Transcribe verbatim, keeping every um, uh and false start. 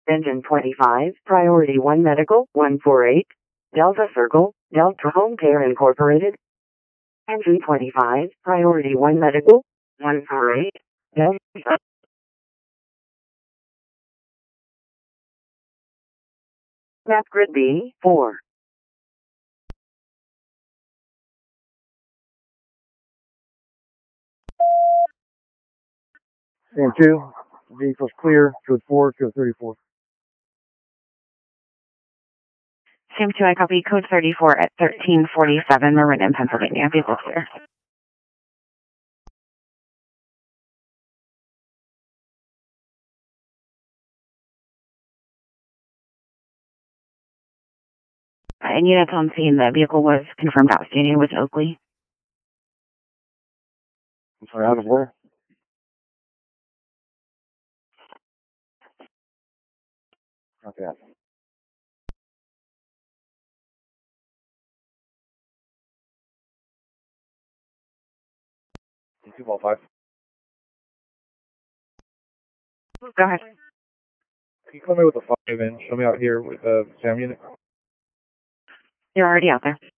Engine twenty-five, Priority one Medical, one four eight, Delta Circle, Delta Home Care Incorporated. Engine twenty-five, Priority one Medical, one four eight, Delta. Map Grid B, four. Sam two, vehicle's clear, code four, code thirty-four. Sam two, I copy code thirty-four at thirteen forty-seven Meriden, Pennsylvania. Vehicle clear. Uh, and units on scene, the vehicle was confirmed outstanding with Oakley. I'm sorry, out of where? Copy that. two ball five. Go ahead. Can you come in with a five and show me out here with the uh, Sam unit? You're already out there.